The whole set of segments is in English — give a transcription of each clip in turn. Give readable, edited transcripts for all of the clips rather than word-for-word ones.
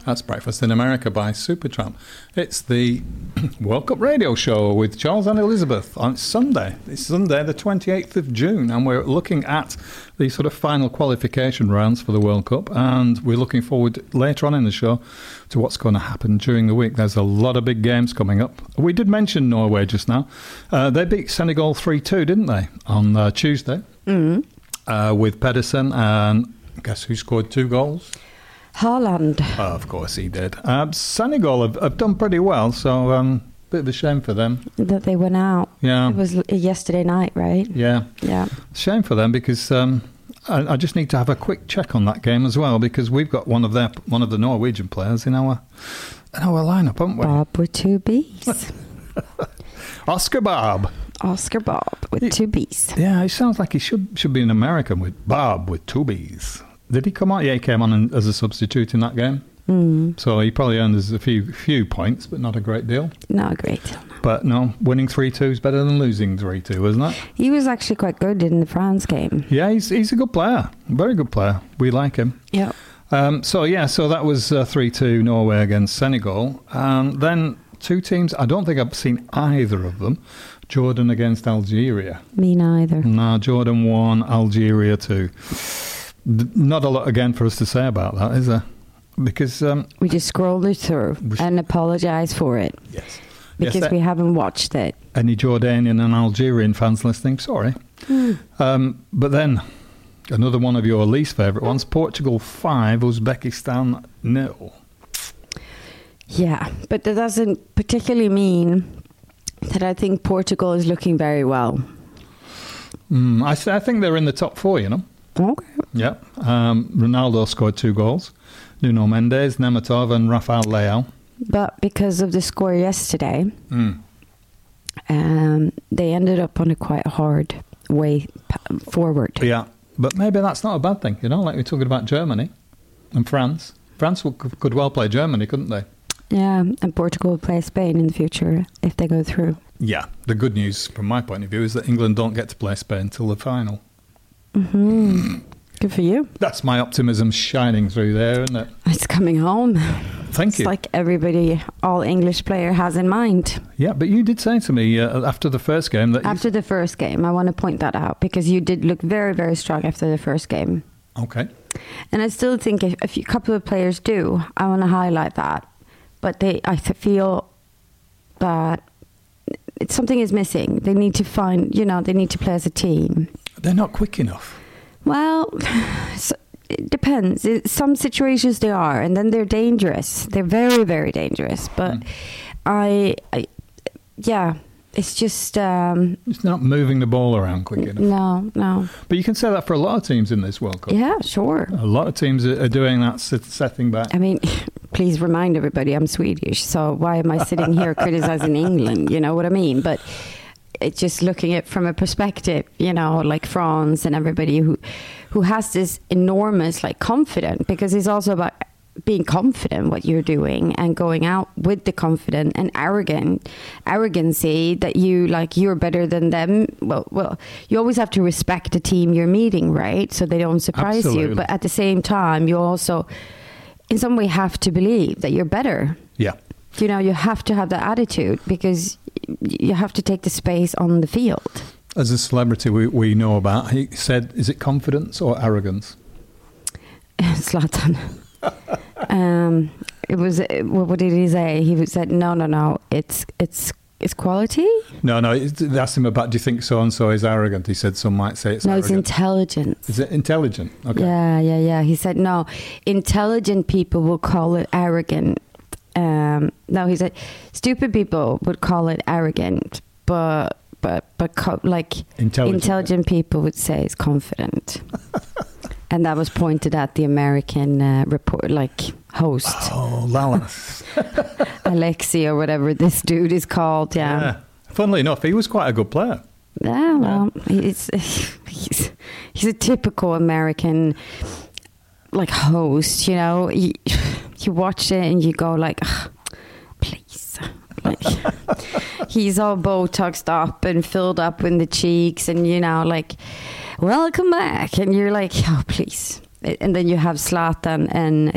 That's Breakfast in America by Supertramp. It's the World Cup radio show with Charles and Elizabeth on Sunday. It's Sunday, the 28th of June, and we're looking at the sort of final qualification rounds for the World Cup, and we're looking forward later on in the show to what's going to happen during the week. There's a lot of big games coming up. We did mention Norway just now. They beat Senegal 3-2, didn't they, on Tuesday, with Pedersen, and guess who scored 2 goals? Haaland. Oh, of course he did. Senegal have done pretty well, so bit of a shame for them. That they went out. Yeah. It was yesterday night, right? Yeah. Yeah. Shame for them because I just need to have a quick check on that game as well because we've got one of the Norwegian players in our lineup, haven't we? Bob with 2 B's. Oscar Bob with 2 B's. Yeah, he sounds like he should be an American with Bob with 2 B's. Did he come on? Yeah, he came on as a substitute in that game. So he probably earned us a few points, but not a great deal. Not a great deal. But no, winning 3-2 is better than losing 3-2, isn't it? He was actually quite good in the France game. Yeah, he's a good player. Very good player. We like him. Yeah. So that was 3-2 Norway against Senegal. Then 2 teams, I don't think I've seen either of them. Jordan against Algeria. Me neither. No, Jordan 1, Algeria 2. Not a lot again for us to say about that, is there? Because we just scrolled it through and apologise for it. Yes. Because we haven't watched it. Any Jordanian and Algerian fans listening, sorry. But then, another one of your least favourite ones, Portugal 5, Uzbekistan 0. Yeah, but that doesn't particularly mean that I think Portugal is looking very well. I think they're in the top 4, you know. Okay. Yeah. Ronaldo scored 2 goals. Nuno Mendes, Nematov and Rafael Leao. But because of the score yesterday, they ended up on a quite hard way forward. Yeah, but maybe that's not a bad thing, you know, like we're talking about Germany and France. France could well play Germany, couldn't they? Yeah, and Portugal will play Spain in the future if they go through. Yeah, the good news from my point of view is that England don't get to play Spain until the final. Good for you. That's my optimism shining through there, isn't it? It's coming home. Thank you. It's like everybody, all English player has in mind. Yeah, but you did say to me after the first game that... After the first game, I want to point that out because you did look very, very strong after the first game. Okay. And I still think if a couple of players do, I want to highlight that. But I feel that something is missing. They need to they need to play as a team. They're not quick enough. Well, it depends. Some situations they are, and then they're dangerous. They're very, very dangerous. But it's just... it's not moving the ball around quick enough. No. But you can say that for a lot of teams in this World Cup. Yeah, sure. A lot of teams are doing that, setting back. I mean, please remind everybody I'm Swedish, so why am I sitting here criticizing England? You know what I mean? But... it's just looking at it from a perspective, you know, like France and everybody who has this enormous confidence, because it's also about being confident what you're doing and going out with the confident and arrogancy that you're better than them. Well, you always have to respect the team you're meeting, right? So they don't surprise you. But at the same time, you also in some way have to believe that you're better. Yeah. You know, you have to have that attitude because you have to take the space on the field. As a celebrity we know about, he said, is it confidence or arrogance? Zlatan. It was, what did he say? He said, no, it's quality? No, they asked him about, do you think so-and-so is arrogant? He said some might say it's arrogant. No, it's intelligence. Is it intelligent? Okay. Yeah. He said, no, intelligent people will call it arrogant. No, he said stupid people would call it arrogant, but intelligent people would say it's confident. And that was pointed at the American host. Oh, Lalas. Alexi or whatever this dude is called. Yeah. Funnily enough, he was quite a good player. Yeah, well, he's a typical American host, you know. You watch it and you go please. He's all Botoxed up and filled up in the cheeks and, you know, welcome back. And you're like, oh, please. And then you have Zlatan and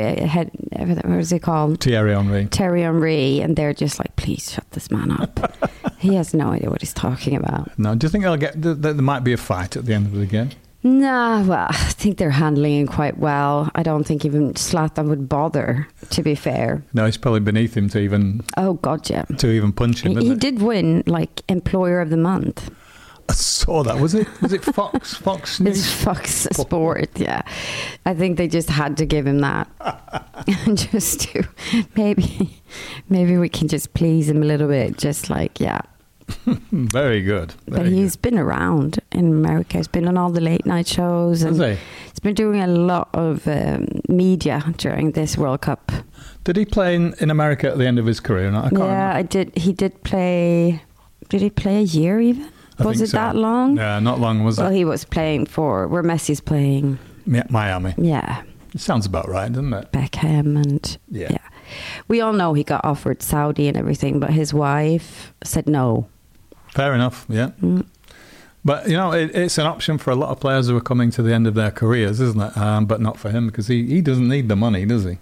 what is he called? Thierry Henry, and they're just like, please shut this man up. He has no idea what he's talking about. No, do you think there might be a fight at the end of it again? Nah, well, I think they're handling it quite well. I don't think even Zlatan would bother, to be fair. No, it's probably beneath him to even... Oh, God, yeah. To even punch him, He did win, like, Employer of the Month. I saw that. Was it Fox? Fox News? It's Fox Sport, yeah. I think they just had to give him that. Just to... Maybe we can just please him a little bit. Just like, yeah. Very good. But he's been around in America. He's been on all the late night shows. And he's been doing a lot of media during this World Cup. Did he play in America at the end of his career? I can't remember. I did. He did play... Did he play a year even? Was it that long? Yeah, not long, was it? Well, he was playing for where Messi's playing. Miami. Yeah. It sounds about right, doesn't it? Beckham and... Yeah. We all know he got offered Saudi and everything, but his wife said no. Fair enough, yeah. But, it's an option for a lot of players who are coming to the end of their careers, isn't it? But not for him, because he doesn't need the money, does he?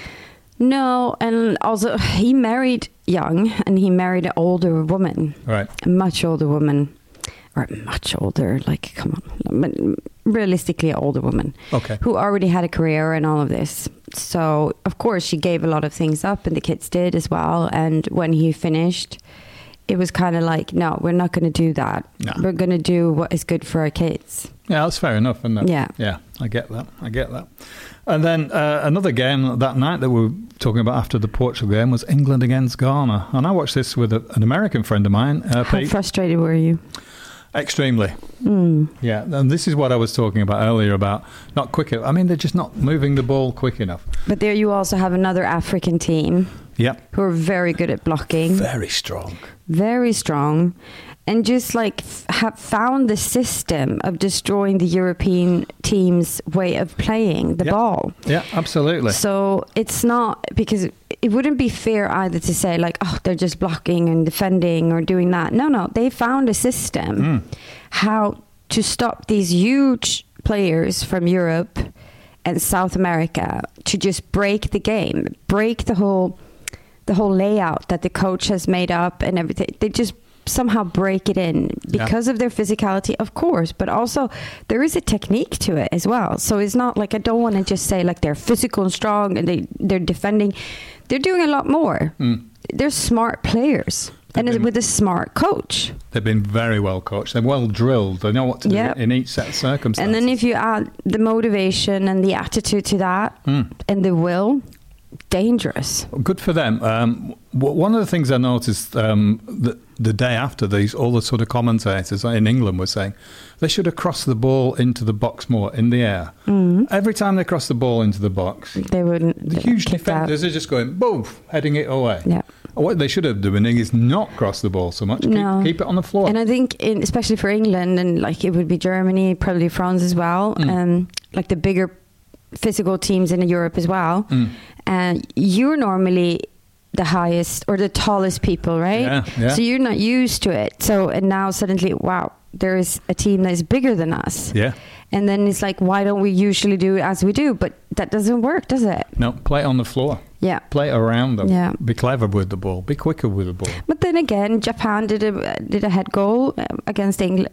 No, and also he married young, and he married an older woman. Right. A much older woman. Or much older, like, come on. Realistically, an older woman. Okay. Who already had a career and all of this. So, of course, she gave a lot of things up, and the kids did as well. And when he finished... It was kind of like, no, we're not going to do that. No. We're going to do what is good for our kids. Yeah, that's fair enough, isn't it? Yeah. Yeah, I get that. And then another game that night that we were talking about after the Portugal game was England against Ghana. And I watched this with an American friend of mine. How Pete. Frustrated were you? Extremely. Yeah, and this is what I was talking about earlier about not quick enough. I mean, they're just not moving the ball quick enough. But there you also have another African team. Yeah. Who are very good at blocking. Very strong. Very strong. And just like have found the system of destroying the European team's way of playing the ball. Yeah, absolutely. So it's not, because it wouldn't be fair either to say like, oh, they're just blocking and defending or doing that. No, they found a system how to stop these huge players from Europe and South America to just break the game, break the whole layout that the coach has made up and everything. They just somehow break it in because of their physicality, of course, but also there is a technique to it as well. So it's not like, I don't want to just say like they're physical and strong and they're defending. They're doing a lot more. They're smart players with a smart coach. They've been very well coached. They're well drilled. They know what to do in each set of circumstances. And then if you add the motivation and the attitude to that and the will, dangerous. Good for them. One of the things I noticed the day after all the sort of commentators in England were saying they should have crossed the ball into the box more in the air. Every time they cross the ball into the box, they wouldn't. The huge defenders are just going boom, heading it away. Yeah. What they should have doing is not cross the ball so much. Keep it on the floor. And I think, especially for England, and like it would be Germany, probably France as well, like the bigger physical teams in Europe as well. And you're normally the highest or the tallest people, right? Yeah. So you're not used to it. So, and now suddenly, wow, there is a team that is bigger than us. Yeah. And then it's like, why don't we usually do it as we do? But that doesn't work, does it? No, play it on the floor. Yeah. Play it around them. Yeah. Be clever with the ball. Be quicker with the ball. But then again, Japan did a head goal against England,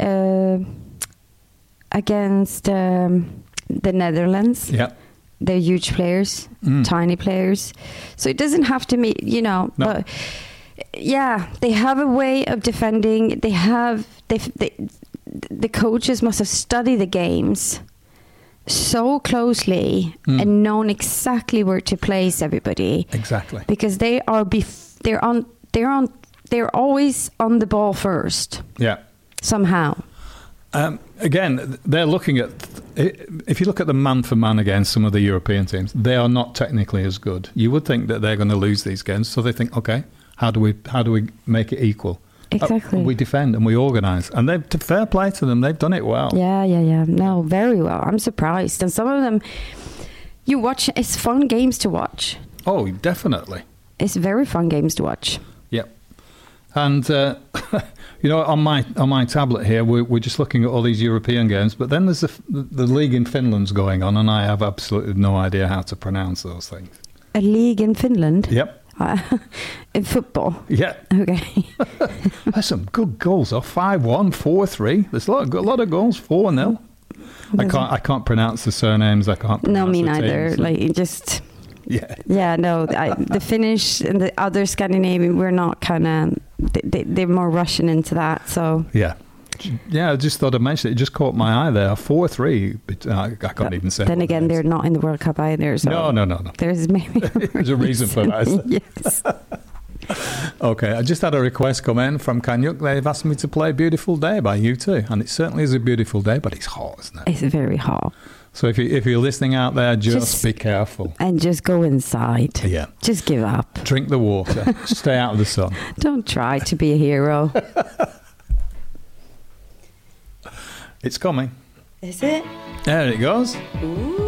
against the Netherlands. Yeah. They're huge players, tiny players. So it doesn't have to be, No. But yeah, they have a way of defending. The coaches must have studied the games so closely and known exactly where to place everybody. Exactly. Because they're always on the ball first. Yeah. Somehow. Again, they're looking at, if you look at the man for man against some of the European teams, they are not technically as good. You would think that they're going to lose these games, so they think, okay, how do we make it equal? Exactly. We defend and we organise, and they've, to fair play to them, they've done it well. Yeah. No, very well. I'm surprised, and some of them, you watch. It's fun games to watch. Oh, definitely. It's very fun games to watch. Yep. And on my tablet here, we're just looking at all these European games. But then there's the league in Finland's going on, and I have absolutely no idea how to pronounce those things. A league in Finland? Yep. In football? Yeah. Okay. There's some good goals, though. 5-1, 4-3. There's a lot of goals. 4-0. I can't pronounce the surnames. I can't. No, me the neither. teams. Like it just. Yeah. Yeah. No, the Finnish and the other Scandinavian, we're not kind of. They're more Russian into that. So. Yeah. Yeah, I just thought I'd mention it. It just caught my eye there. 4-3. I can't even say. Then again, they're not in the World Cup either. So no. There's maybe there's a reason for that. Yes. Okay, I just had a request come in from Kanyuk. They've asked me to play "Beautiful Day" by U2, and it certainly is a beautiful day, but it's hot, isn't it? It's very hot. So if you're listening out there, just be careful and just go inside. Yeah, just give up. Drink the water. Stay out of the sun. Don't try to be a hero. It's coming. Is it? There it goes. Ooh.